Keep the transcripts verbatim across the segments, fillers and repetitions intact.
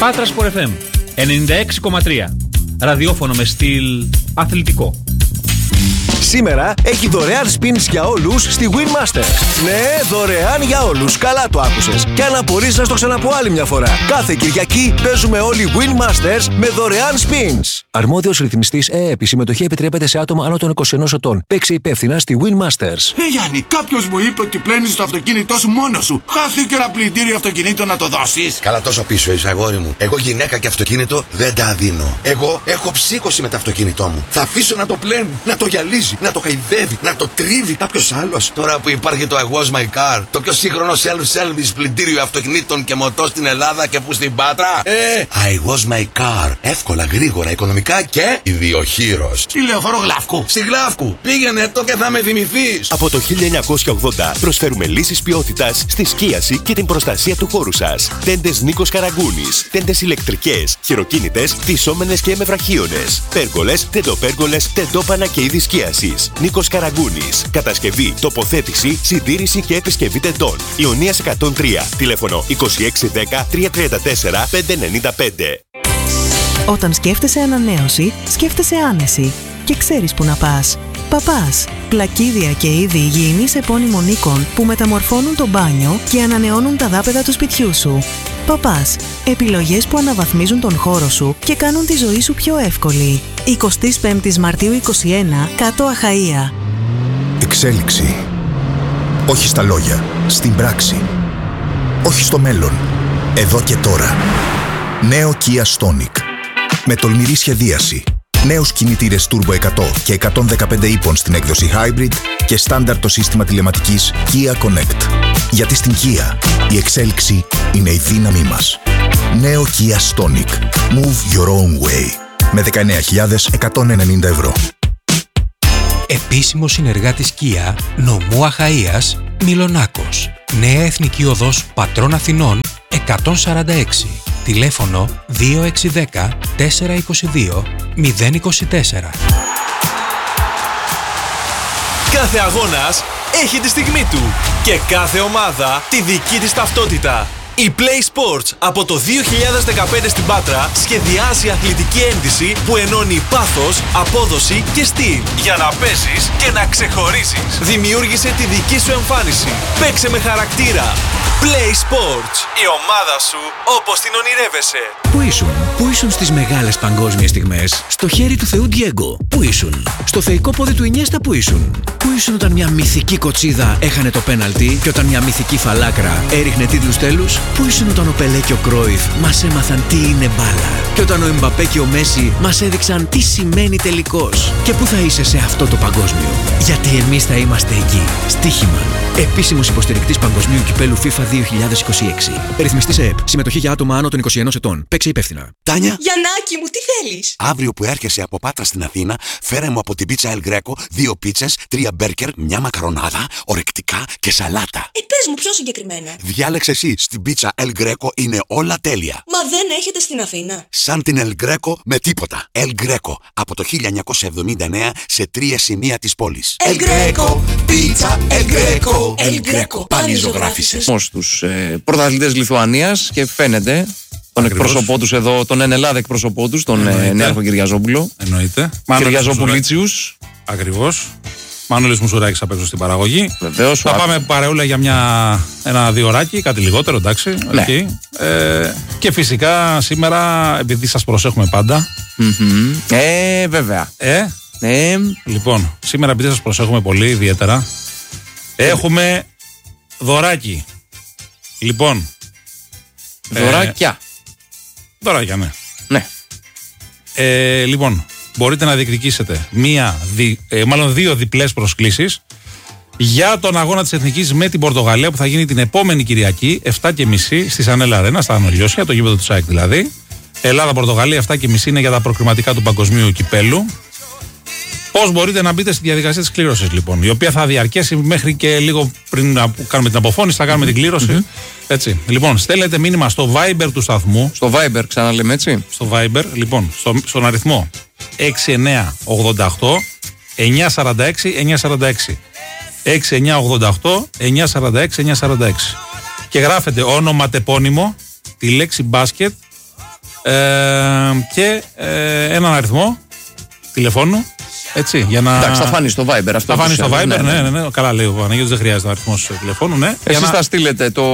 Πάτρα Sport εφ εμ ενενήντα έξι κόμμα τρία. Ραδιόφωνο με στυλ αθλητικό. Σήμερα έχει δωρεάν spins για όλους στη Winmasters. Ναι, δωρεάν για όλους. Καλά το άκουσες. Και αν απορείς να στο ξαναπώ άλλη μια φορά. Κάθε Κυριακή παίζουμε όλοι Winmasters με δωρεάν spins. Αρμόδιος ρυθμιστής ΕΕΠ. Η συμμετοχή επιτρέπεται σε άτομα άνω των είκοσι ενός ετών. Παίξε υπεύθυνα στη Winmasters. Ε, Γιάννη, κάποιος μου είπε ότι πλένεις το αυτοκίνητό σου μόνος σου. Χάθηκε ένα πλυντήριο αυτοκινήτων να το δώσεις. Καλά, τόσο πίσω είσαι, αγόρι μου. Εγώ γυναίκα και αυτοκίνητο δεν τα δίνω. Εγώ έχω ψύχωση με το αυτοκίνητό μου. Θα αφήσω να το πλένει, να το γυαλίζει, να το χαϊδεύει, να το τρίβει κάποιος άλλος. Τώρα που υπάρχει το I Was My Car, το πιο σύγχρονο self-service πλυντήριο αυτοκινήτων και μοτό στην Ελλάδα και που στην Πάτρα. Ε, I Was My Car. Εύκολα, γρήγορα, οικονομικά και ιδιοχείρος. Στη Λεωφόρο Γλαύκου. Στη Γλαύκου. Πήγαινε το και θα με θυμηθείς. Από το χίλια εννιακόσια ογδόντα προσφέρουμε λύσεις ποιότητας στη σκίαση και την προστασία του χώρου σας. Τέντες Νίκος Καραγκούνης. Τέντες ηλεκτρικές, χειροκίνητες, φυσσόμενες και με βραχίονες. Πέργολες, τεντοπέργολες, τεντόπανα και είδη σκίασης. Νίκος Καραγκούνης. Κατασκευή, τοποθέτηση, συντήρηση και επισκευή τεντών. Ιωνίας εκατόν τρία. Τηλέφωνο είκοσι έξι δέκα τριακόσια τριάντα τέσσερα πεντακόσια ενενήντα πέντε. Όταν σκέφτεσαι ανανέωση, σκέφτεσαι άνεση. Και ξέρεις που να πας. Παπάς. Πλακίδια και είδη υγιεινής επώνυμων οίκων που μεταμορφώνουν το μπάνιο και ανανεώνουν τα δάπεδα του σπιτιού σου. Παπάς. Επιλογές που αναβαθμίζουν τον χώρο σου και κάνουν τη ζωή σου πιο εύκολη. εικοστή πέμπτη Μαρτίου είκοσι ένα, Κάτω Αχαΐα. Εξέλιξη. Όχι στα λόγια, στην πράξη. Όχι στο μέλλον, εδώ και τώρα. Νέο Kia Stonic. Με τολμηρή σχεδίαση. Νέους κινητήρες Turbo εκατό και εκατόν δεκαπέντε ύπων στην έκδοση Hybrid και στάνταρ το σύστημα τηλεματικής Kia Connect. Γιατί στην Kia η εξέλιξη είναι η δύναμή μας. Νέο Kia Stonic. Move your own way. Με δεκαεννέα χιλιάδες εκατόν ενενήντα ευρώ. Επίσημο συνεργάτης Kia, νομού Αχαΐας, Μιλονάκος. Νέα Εθνική Οδός Πατρών Αθηνών εκατόν σαράντα έξι. Τηλέφωνο δύο έξι ένα μηδέν τέσσερα είκοσι δύο μηδέν είκοσι τέσσερα. Κάθε αγώνας έχει τη στιγμή του και κάθε ομάδα τη δική της ταυτότητα. Η Play Sports από το δύο χιλιάδες δεκαπέντε στην Πάτρα σχεδιάζει αθλητική ένδυση που ενώνει πάθος, απόδοση και στυλ για να παίζεις και να ξεχωρίζεις. Δημιούργησε τη δική σου εμφάνιση. Παίξε με χαρακτήρα. Play Sports. Η ομάδα σου όπως την ονειρεύεσαι. Πού ήσουν, πού ήσουν στις μεγάλες παγκόσμιες στιγμές? Στο χέρι του Θεού Ντιέγκο. Πού ήσουν? Στο θεϊκό πόδι του Ινιέστα. Πού ήσουν? Πού ήσουν όταν μια μυθική κοτσίδα έχανε το πέναλτι και όταν μια μυθική φαλάκρα έριχνε τίτλους τέλους? Πού ήσουν όταν ο Πελέ και ο Κρόιφ μας έμαθαν τι είναι μπάλα και όταν ο Εμπαπέ και ο Μέση μας έδειξαν τι σημαίνει τελικός? Και πού θα είσαι σε αυτό το παγκόσμιο? Γιατί εμείς θα είμαστε εκεί. Στοίχημα. Επίσημος υποστηρικτής Παγκοσμίου Κυπέλου FIFA δύο χιλιάδες είκοσι έξι. Ρυθμιστής ΕΕΠ. Συμμετοχή για άτομα άνω των είκοσι ενός ετών. Παίξε υπεύθυνα. Τάνια. Γιαννάκη μου, τι θέλεις? Αύριο που έρχεσαι από Πάτρα στην Αθήνα, φέρε μου από την πίτσα El Greco δύο πίτσες, τρία μπέρκερ, μια μακαρονάδα, ορεκτικά και σαλάτα. Ε, πες μου πιο συγκεκριμένα. Διάλεξε εσύ. Στην πίτσα El Greco είναι όλα τέλεια. Μα δεν έχετε στην Αθήνα? Σαν την El Greco με τίποτα. El Greco από το χίλια εννιακόσια εβδομήντα εννέα σε τρία σημεία της πόλης. El Greco, πίτσα El Greco. El Greco, πάλι ζωγράφισες. Στους ε, πρωταθλητές Λιθουανίας και φαίνεται τον εκπρόσωπό τους εδώ, τον εν Ελλάδα εκπρόσωπό τους, τον ε, Νέαρχο Κυριαζόπουλο. Εννοείται. Κυριαζοπουλίτσιους. Ακριβώς. Μανώλης Μουσουράκης απ' έξω στην παραγωγή. Βεβαίως. Θα πάμε παρεούλα για μια, ένα-δύο ωράκι, κάτι λιγότερο, εντάξει. Ναι. Okay. Ε, και φυσικά σήμερα, επειδή σας προσέχουμε πάντα. Mm-hmm. Ε, βέβαια. Ε, ε. Λοιπόν, σήμερα επειδή σας προσέχουμε πολύ, ιδιαίτερα, ε. έχουμε δωράκι. Λοιπόν. Δωράκια. Ε, δωράκια, ναι. Ναι. Ε, λοιπόν, μπορείτε να διεκδικήσετε μία, δι, ε, μάλλον δύο διπλές προσκλήσεις για τον αγώνα της Εθνικής με την Πορτογαλία που θα γίνει την επόμενη Κυριακή επτά και μισή στη Σανέλα Αρένα, στα Ανολιώσια, το γήπεδο του ΣΑΕΚ δηλαδή. Ελλάδα-Πορτογαλία επτά και μισή είναι για τα προκριματικά του Παγκοσμίου Κυπέλου. Πώς μπορείτε να μπείτε στη διαδικασία της κλήρωσης, λοιπόν, η οποία θα διαρκέσει μέχρι και λίγο πριν να κάνουμε την αποφώνηση, θα κάνουμε την κλήρωση. Mm-hmm. Έτσι. Λοιπόν, στέλνετε μήνυμα στο Viber του σταθμού. Στο Viber, ξαναλέμε έτσι. Στο Viber, λοιπόν, στο, στον αριθμό έξι εννιά ογδόντα οκτώ εννιακόσια σαράντα έξι εννιακόσια σαράντα έξι. έξι εννιά ογδόντα οκτώ εννιακόσια σαράντα έξι εννιακόσια σαράντα έξι. Και γράφετε όνομα τεπώνυμο, τη λέξη μπάσκετ Ε, και ε, έναν αριθμό τηλεφώνου. Έτσι, για να... Εντάξει, θα φάνει στο Viber αυτό. Θα φάνει στο Viber, ναι, ναι, ναι, ναι. Καλά λέει ο Παναγιώτης, δεν χρειάζεται ο αριθμός τηλεφώνου, ναι. Εσείς να... θα στείλετε το...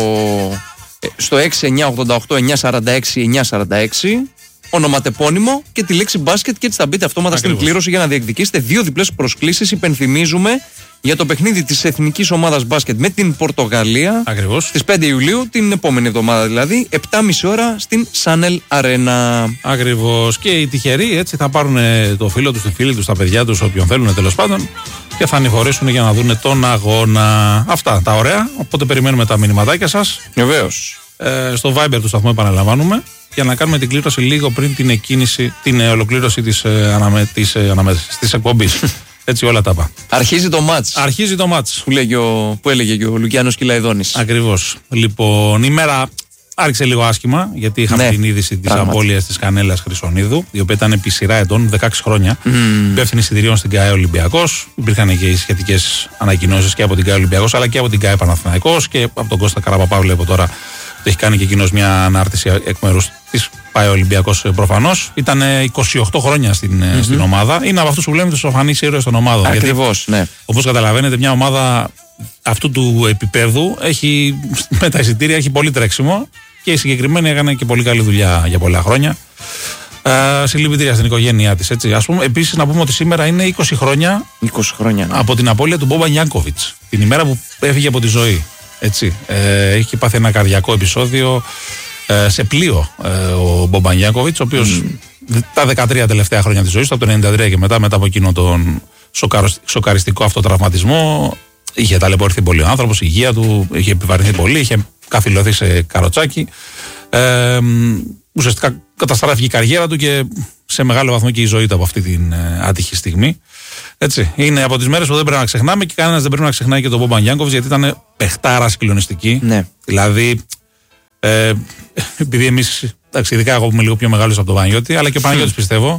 στο έξι εννιά ογδόντα οκτώ εννιά σαράντα έξι εννιά σαράντα έξι ονοματεπώνυμο και τη λέξη μπάσκετ και έτσι θα μπείτε αυτόματα Ακριβώς. στην κλήρωση για να διεκδικήσετε δύο διπλές προσκλήσεις. Υπενθυμίζουμε για το παιχνίδι της εθνικής ομάδας μπάσκετ με την Πορτογαλία. Ακριβώς. Στις πέντε Ιουλίου, την επόμενη εβδομάδα δηλαδή, επτά και μισή ώρα στην Σάνελ Αρένα. Ακριβώς. Και οι τυχεροί έτσι θα πάρουν το φίλο τους, τη φίλη τους, τα παιδιά τους, όποιον θέλουν τέλος πάντων και θα ανηφορήσουν για να δουν τον αγώνα. Αυτά τα ωραία. Οπότε περιμένουμε τα μηνυματάκια σας. Βεβαίως. Ε, στο Viber του σταθμού επαναλαμβάνουμε για να κάνουμε την κλήρωση λίγο πριν την εκκίνηση, την ε, ολοκλήρωση της, ε, αναμε, της, ε, αναμέτρησης, της εκπομπής. Έτσι όλα τα πά. Αρχίζει το μάτς. Αρχίζει το μάτς. Που, λέγει ο, που έλεγε και ο Λουκιάνος Κυλαϊδόνης. Ακριβώς. Λοιπόν, η μέρα άρχισε λίγο άσχημα γιατί είχαμε ναι, την είδηση της απώλειας της Κανέλας Χρυσονίδου, η οποία ήταν επί σειρά ετών, δεκαέξι χρόνια. Mm. Υπεύθυνη εισιτηρίων στην ΚΑΕ Ολυμπιακός. Υπήρχαν και οι σχετικές ανακοινώσεις και από την ΚΑΕ Ολυμπιακός αλλά και από την ΚΑΕ Παναθηναϊκός και από τον Κώστα Καραπαπά. Βλέπω τώρα έχει κάνει και εκείνος μια ανάρτηση εκ μέρους της ΠΑΕ Ολυμπιακός προφανώς. Ήταν είκοσι οκτώ χρόνια στην, mm-hmm. στην ομάδα. Είναι από αυτούς που λέμε τους οφανείς ήρωες των ομάδων. Ακριβώς, γιατί, ναι. Όπως καταλαβαίνετε, μια ομάδα αυτού του επίπεδου έχει, με τα εισιτήρια έχει πολύ τρέξιμο και η συγκεκριμένη έκανε και πολύ καλή δουλειά για πολλά χρόνια. Ε, συλληπιτήρια στην οικογένειά της. Έτσι. Ας πούμε, επίσης να πούμε ότι σήμερα είναι είκοσι χρόνια, είκοσι χρόνια ναι. από την απώλεια του Μπόμπαν Γιάνκοβιτς. Την ημέρα που έφυγε από τη ζωή. Έτσι, ε, έχει πάθει ένα καρδιακό επεισόδιο ε, σε πλοίο ε, ο Μπόμπαν Γιάνκοβιτς, ο οποίος mm. τα δεκατρία τελευταία χρόνια της ζωής του, από το ενενήντα τρία και μετά, μετά από εκείνο τον σοκαρο, σοκαριστικό αυτό τραυματισμό, είχε ταλαιπωρηθεί πολύ ο άνθρωπος, η υγεία του είχε επιβαρυνθεί πολύ, είχε καθυλωθεί σε καροτσάκι. Ε, ουσιαστικά καταστράφηκε η καριέρα του και σε μεγάλο βαθμό και η ζωή του από αυτή την ε, άτυχη στιγμή. Έτσι. Είναι από τις μέρες που δεν πρέπει να ξεχνάμε και κανένας δεν πρέπει να ξεχνάει και τον Μπόμπαν Γιάνκοβιτς γιατί ήταν παιχτάρα συγκλονιστική. Ναι. Δηλαδή, ε, επειδή εμείς, εντάξει, ειδικά εγώ που είμαι λίγο πιο μεγάλος από τον Παναγιώτη, αλλά και ο Παναγιώτης πιστεύω,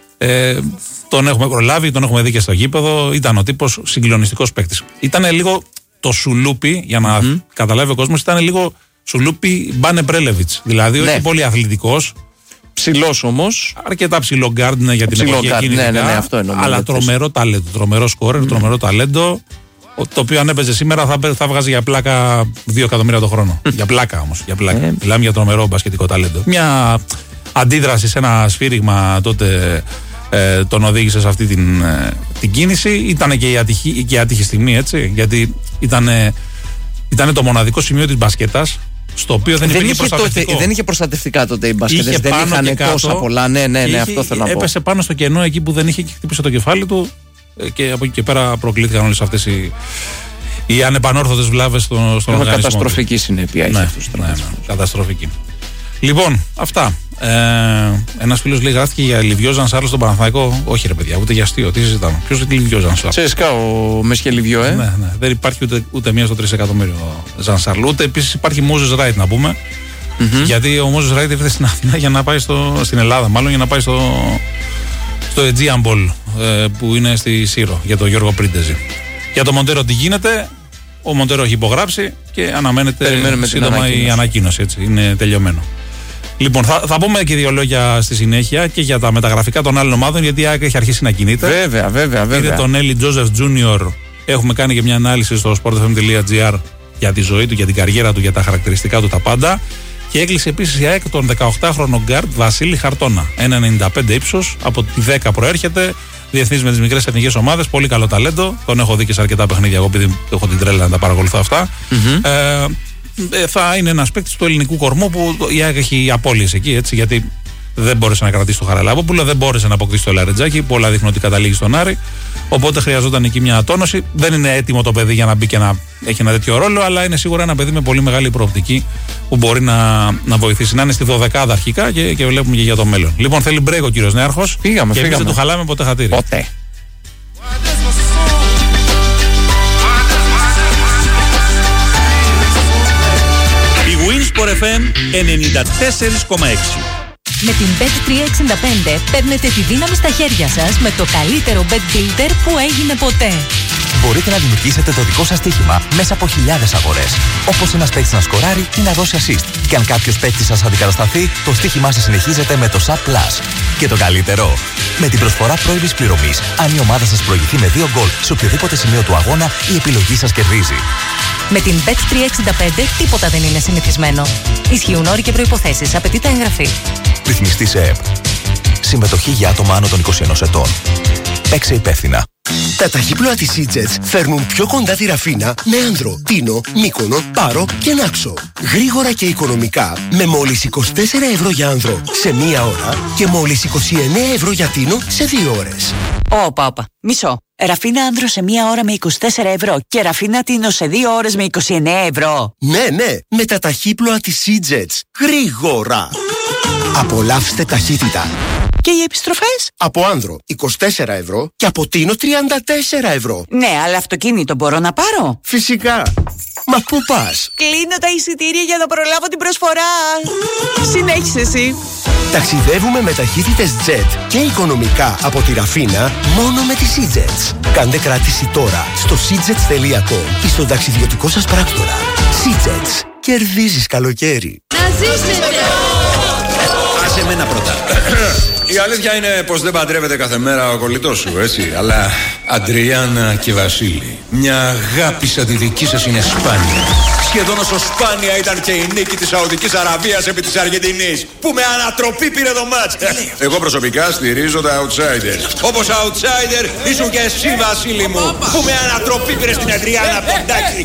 ε, τον έχουμε προλάβει, τον έχουμε δει και στο γήπεδο. Ήταν ο τύπος συγκλονιστικός παίκτης. Ήταν λίγο το σουλούπι, για να mm. καταλάβει ο κόσμος, ήταν λίγο σουλούπι Μπάνε Πρέλεβιτς. Δηλαδή, ναι. όχι πολύ αθλητικός. Ψηλός όμως. Αρκετά ψηλό γκάρντ για την εποχή εκείνη. Ναι, ναι, ναι, αυτό εννοώ. Αλλά τρομερό ταλέντο. Τρομερό σκόρερ, mm. τρομερό ταλέντο. Το οποίο αν έπαιζε σήμερα θα, θα βγάζει για πλάκα δύο εκατομμύρια το χρόνο. Για πλάκα όμως. Για πλάκα. Ε. Μιλάμε για τρομερό μπασκετικό ταλέντο. Μια αντίδραση σε ένα σφύριγμα τότε ε, τον οδήγησε σε αυτή την, ε, την κίνηση. Ήταν και η ατυχή, και η άτυχη στιγμή, έτσι. Γιατί ήταν, ήταν το μοναδικό σημείο της μπασκέτας στο οποίο δεν, δεν υπήρχε είχε προστατευτικό. Τότε, δεν είχε προστατευτικά τότε οι μπασκετές. Δεν είχαν τόσα πολλά. Ναι, ναι, ναι, είχε, αυτό θέλω να πω. Έπεσε πάνω στο κενό εκεί που δεν είχε και χτύπησε το κεφάλι του και από εκεί και πέρα προκλήθηκαν όλες αυτές οι, οι ανεπανόρθωτες βλάβες στον, στον οργανισμό. Καταστροφική του. συνέπεια. Ναι, αυτούς, ναι, ναι, καταστροφική. Λοιπόν, αυτά. Ε, ένας φίλος λέει: γράφτηκε για Λιβιό Ζανσάρλο στον Παναθηναϊκό. Όχι, ρε παιδιά, ούτε για αστείο. Τι συζητάμε. Ποιος είναι Λιβιό Ζανσάρλο? Τσέσκα, ο Μέσχε Λιβιό, ε. Ναι, ναι. Δεν υπάρχει ούτε, ούτε μία στο τρισεκατομμύριο Ζανσάρλο. Ούτε επίσης υπάρχει Μόζες Ράιτ, να πούμε. Mm-hmm. Γιατί ο Μόζες Ράιτ ήρθε στην Αθήνα για να πάει στο, στην Ελλάδα, μάλλον για να πάει στο, στο Aegean Ball ε, που είναι στη Σύρο για τον Γιώργο Πρίντεζη. Για το Μοντέρο τι γίνεται? Ο Μοντέρο έχει υπογράψει και αναμένεται Περιμένουμε σύντομα η ανακοίνωση. Έτσι, είναι τελειωμένο. Λοιπόν, θα, θα πούμε και δύο λόγια στη συνέχεια και για τα μεταγραφικά των άλλων ομάδων, γιατί η ΑΕΚ έχει αρχίσει να κινείται. Βέβαια, βέβαια, βέβαια. Είδε τον Έλλη Τζόζεφ Τζούνιορ. Έχουμε κάνει και μια ανάλυση στο sportfm.gr για τη ζωή του, για την καριέρα του, για τα χαρακτηριστικά του, τα πάντα. Και έκλεισε επίσης η ΑΕΚ τον δεκαοκτάχρονο γκάρντ Βασίλη Χαρτώνα. ένα ενενήντα πέντε ύψος, από τη δέκα προέρχεται. Διεθνής με τις μικρές εθνικές ομάδες. Πολύ καλό ταλέντο. Τον έχω δει και σε αρκετά παιχνίδια. Εγώ, επειδή έχω την τρέλα να τα παρακολουθώ αυτά. Mm-hmm. Ε, θα είναι ένας παίκτης του ελληνικού κορμού που η ΑΕΚ έχει απώλειες εκεί, έτσι, γιατί δεν μπόρεσε να κρατήσει το Χαραλάμποπουλο, δεν μπόρεσε να αποκτήσει το Λαρετζάκι, που όλα δείχνουν ότι καταλήγει στον Άρη. Οπότε χρειαζόταν εκεί μια τόνωση. Δεν είναι έτοιμο το παιδί για να μπει και να έχει ένα τέτοιο ρόλο, αλλά είναι σίγουρα ένα παιδί με πολύ μεγάλη προοπτική που μπορεί να, να βοηθήσει. Να είναι στη δωδεκάδα αρχικά και, και βλέπουμε και για το μέλλον. Λοιπόν, θέλει break ο κύριος Νέαρχος. Φύγαμε, και φύγαμε. δεν του χαλάμε ποτέ χατήρι. Ποτέ. Sport εφ εμ ενενήντα τέσσερα κόμμα έξι. Με την μπετ τριακόσια εξήντα πέντε παίρνετε τη δύναμη στα χέρια σας με το καλύτερο bet builder που έγινε ποτέ. μπορείτε να δημιουργήσετε το δικό σας στοίχημα μέσα από χιλιάδες αγορές. Όπως ένας παίκτης να σκοράρει ή να δώσει assist. Και αν κάποιος παίκτης σας αντικατασταθεί, το στοίχημά σας συνεχίζεται με το Sub Plus. Και το καλύτερο, με την προσφορά πρώιμης πληρωμής, αν η ομάδα σας προηγηθεί με δύο γκολ σε οποιοδήποτε σημείο του αγώνα, η επιλογή σας κερδίζει. Με την μπετ τριακόσια εξήντα πέντε τίποτα δεν είναι συνηθισμένο. Ισχύουν όροι και προϋποθέσεις. Απαιτείται εγγραφή. Ρυθμιστή σε ΕΠ. Συμμετοχή για άτομα άνω των είκοσι ενός ετών. Παίξε υπεύθυνα. Τα ταχύπλοα της Σίτζετς φέρνουν πιο κοντά τη Ραφίνα με Άνδρο, Τίνο, Μύκονο, Πάρο και Νάξο. Γρήγορα και οικονομικά με μόλις είκοσι τέσσερα ευρώ για Άνδρο σε μία ώρα και μόλις είκοσι εννέα ευρώ για Τίνο σε δύο ώρες. Όπα, όπα. Μισό. Ραφίνα Άνδρο σε μία ώρα με είκοσι τέσσερα ευρώ και Ραφίνα Τίνο σε δύο ώρες με είκοσι εννέα ευρώ. Ναι, ναι, με τα ταχύπλοα της Σίτζετς. Γρήγορα. Απολαύστε ταχύτητα. Και οι επιστροφές? Από Άνδρο είκοσι τέσσερα ευρώ και από Τίνο τριάντα τέσσερα ευρώ. Ναι, αλλά αυτοκίνητο μπορώ να πάρω? Φυσικά. Μα πού πας? Κλείνω τα εισιτήρια για να προλάβω την προσφορά. Συνέχισε εσύ. Ταξιδεύουμε με ταχύτητες Jet και οικονομικά από τη Ραφίνα μόνο με τη Σίτζετς. Κάντε κράτηση τώρα στο σίτζετς τελεία κομ ή στον ταξιδιωτικό σας πράκτορα. Σίτζετς. Κερδίζεις καλοκαίρι. Να ζήσετε! Άσε εμένα πρώτα. Η αλήθεια είναι πως δεν παντρεύεται κάθε μέρα ο κολλητός σου, έτσι. Αλλά Αντριάννα και Βασίλη, μια αγάπη σαν τη δική σας είναι σπάνια. Σχεδόν όσο σπάνια ήταν και η νίκη της Σαουδικής Αραβίας επί της Αργεντινής, που με ανατροπή πήρε το μάτς. Εγώ προσωπικά στηρίζω τα outsiders. Όπως outsider ήσουν και εσύ, Βασίλη μου, που με ανατροπή πήρε στην Αντριάννα Ποντάκη